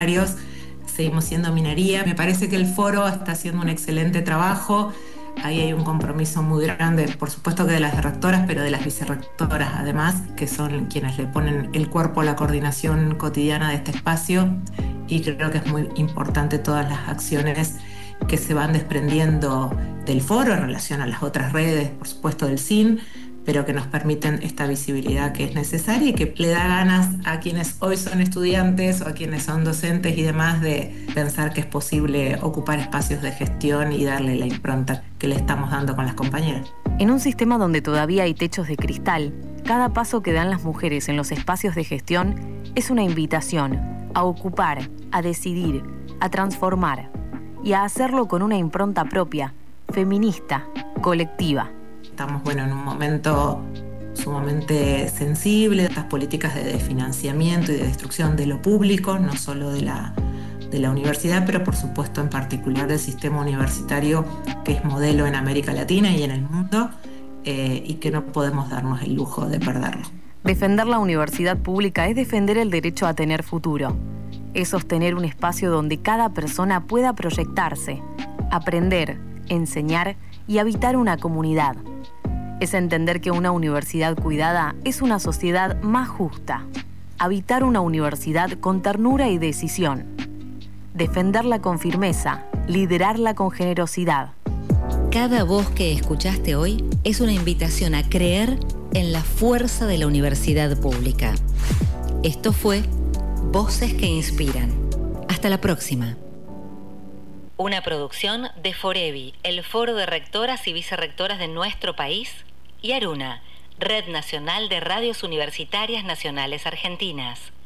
seguimos siendo minoría. Me parece que el foro está haciendo un excelente trabajo. Ahí hay un compromiso muy grande, por supuesto que de las rectoras, pero de las vicerrectoras además, que son quienes le ponen el cuerpo a la coordinación cotidiana de este espacio. Y creo que es muy importante todas las acciones que se van desprendiendo del foro en relación a las otras redes, por supuesto del CIN, pero que nos permiten esta visibilidad que es necesaria y que le da ganas a quienes hoy son estudiantes o a quienes son docentes y demás de pensar que es posible ocupar espacios de gestión y darle la impronta que le estamos dando con las compañeras. En un sistema donde todavía hay techos de cristal, cada paso que dan las mujeres en los espacios de gestión es una invitación a ocupar, a decidir, a transformar y a hacerlo con una impronta propia, feminista, colectiva. Estamos, en un momento sumamente sensible, estas políticas de desfinanciamiento y de destrucción de lo público, no solo de la universidad, pero por supuesto en particular del sistema universitario, que es modelo en América Latina y en el mundo, y que no podemos darnos el lujo de perderlo. Defender la universidad pública es defender el derecho a tener futuro. Es sostener un espacio donde cada persona pueda proyectarse, aprender, enseñar y habitar una comunidad. Es entender que una universidad cuidada es una sociedad más justa. Habitar una universidad con ternura y decisión. Defenderla con firmeza, liderarla con generosidad. Cada voz que escuchaste hoy es una invitación a creer en la fuerza de la universidad pública. Esto fue Voces que Inspiran. Hasta la próxima. Una producción de Forevi, el Foro de Rectoras y Vicerrectoras de nuestro país, y Aruna, Red Nacional de Radios Universitarias Nacionales Argentinas.